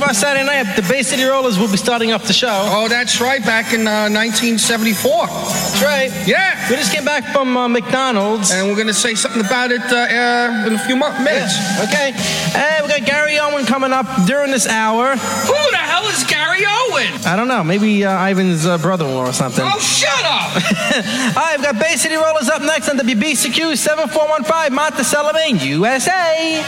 tomorrow Saturday night, the Bay City Rollers will be starting up the show. Oh, that's right, back in 1974. That's right. Yeah. We just came back from McDonald's. And we're going to say something about it in a few minutes. Yeah. Okay. And we got Gary Owen coming up during this hour. Who the hell is Gary Owen? I don't know. Maybe Ivan's brother-in-law or something. Oh, shut up! All right, we've got Bay City Rollers up next on WBCQ 7415, Monticello, Maine, USA.